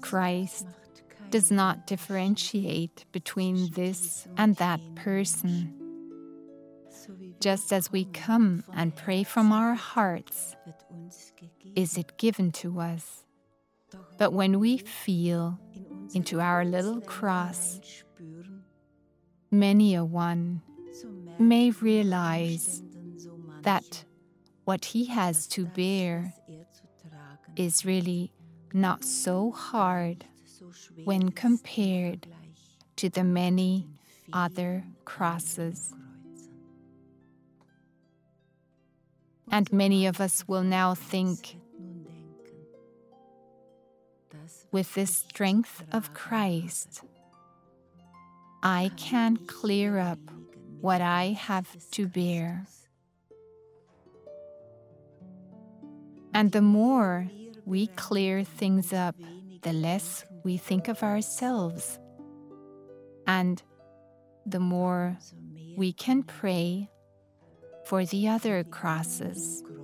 Christ does not differentiate between this and that person. Just as we come and pray from our hearts, is it given to us. But when we feel into our little cross, many a one may realize that what he has to bear is really not so hard when compared to the many other crosses. And many of us will now think, with the strength of Christ, I can clear up what I have to bear. And the more we clear things up, the less we think of ourselves. And the more we can pray for the other crosses.